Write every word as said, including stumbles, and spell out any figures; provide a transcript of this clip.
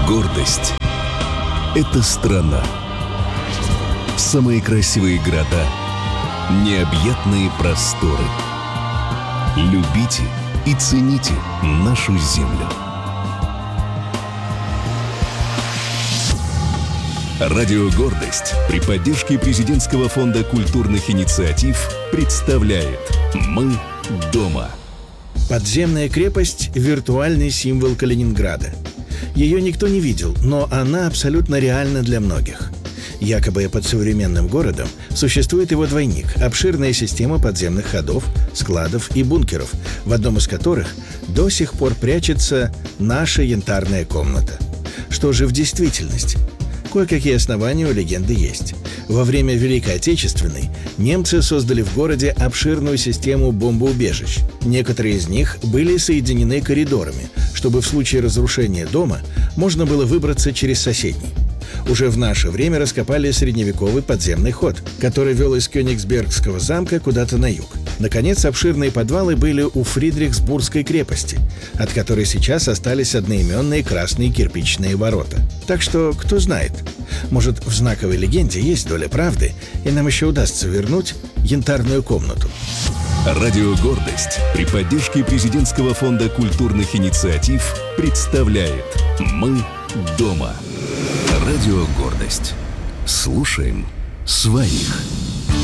Гордость — это страна. Самые красивые города, необъятные просторы. Любите и цените нашу землю. Радио «Гордость» при поддержке Президентского фонда культурных инициатив представляет «Мы дома». Подземная крепость – виртуальный символ Калининграда. Ее никто не видел, но она абсолютно реальна для многих. Якобы под современным городом существует его двойник – обширная система подземных ходов, складов и бункеров, в одном из которых до сих пор прячется наша янтарная комната. Что же в действительности? Кое-какие основания у легенды есть. Во время Великой Отечественной немцы создали в городе обширную систему бомбоубежищ. Некоторые из них были соединены коридорами, чтобы в случае разрушения дома можно было выбраться через соседний. Уже в наше время раскопали средневековый подземный ход, который вел из Кёнигсбергского замка куда-то на юг. Наконец, обширные подвалы были у Фридрихсбургской крепости, от которой сейчас остались одноименные красные кирпичные ворота. Так что, кто знает, может, в знаковой легенде есть доля правды, и нам еще удастся вернуть янтарную комнату. Радио «Гордость» при поддержке Президентского фонда культурных инициатив представляет «Мы дома». Радио «Гордость». Слушаем своих.